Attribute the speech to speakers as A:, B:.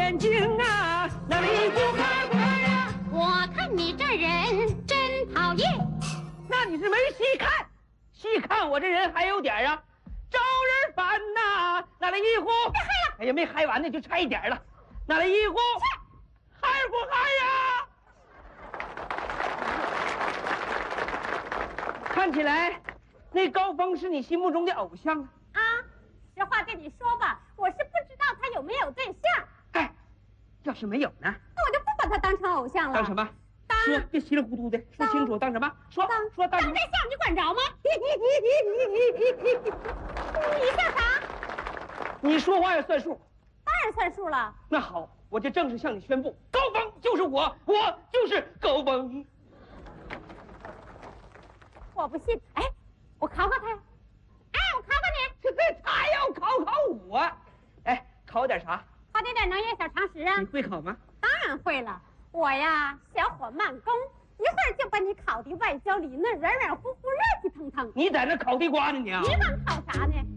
A: 眼睛啊，哪里不看我呀？
B: 我看你这人真讨厌。
A: 那你是没细看，细看我这人还有点啊，招人烦呐。哪来一壶？
B: 别嗨了！
A: 哎呀，没嗨完呢，就差一点了。哪来一壶？嗨不嗨呀？看起来，那高峰是你心目中的偶像
B: 啊，实话跟你说吧，我是不知道他有没有对象。
A: 哎，要是没有呢？
B: 那我就不把他当成偶像了。
A: 当什么？说，别稀里糊涂的，说清楚。当什么？说当什么？
B: 当对象，你管着吗？你笑啥？
A: 你说话要算数。
B: 当然算数了。
A: 那好，我就正式向你宣布，高峰就是我就是高峰。
B: 我不信，哎，我考考他。哎，我考考你。
A: 他要考我，哎，考点啥？
B: 考点能业小常识啊。
A: 你会考吗？
B: 当然会了。我呀，小火慢工，一会儿就把你烤的外焦里嫩，软软乎乎，热气腾腾。
A: 你在那烤地瓜呢你啊？
B: 你管烤啥呢？